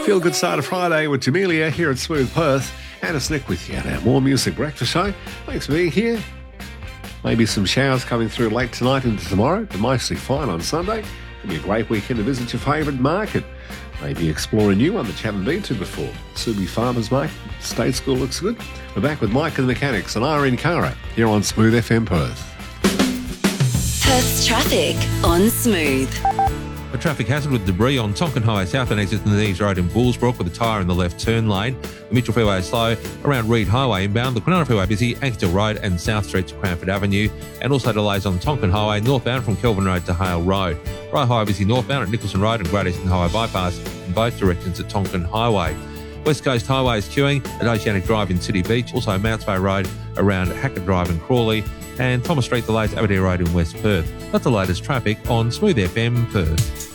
Feel good start of Friday with Jamelia here at Smooth Perth. And it's Nick with you at our More Music Breakfast Show. Thanks for being here. Maybe some showers coming through late tonight into tomorrow, but mostly fine on Sunday. It'll be a great weekend to visit your favourite market. Maybe explore a new one that you haven't been to before. Subi Farmers Market, State School looks good. We're back with Mike and the Mechanics and Irene Cara here on Smooth FM Perth. Perth's traffic on Smooth. A traffic hazard with debris on Tonkin Highway South and exit Denise Road in Bullsbrook with a tyre in the left turn lane. The Mitchell Freeway is slow around Reed Highway inbound. The Kwinana Freeway busy, Ankersdale Road and South Street to Cranford Avenue. And also delays on Tonkin Highway northbound from Kelvin Road to Hale Road. Ryde Highway busy northbound at Nicholson Road and Great Eastern Highway bypass in both directions at Tonkin Highway. West Coast Highway is queuing at Oceanic Drive in City Beach. Also Mounts Bay Road around Hackett Drive in Crawley. And Thomas Street delays Aberdeen Road in West Perth. That's the latest traffic on Smooth FM Perth.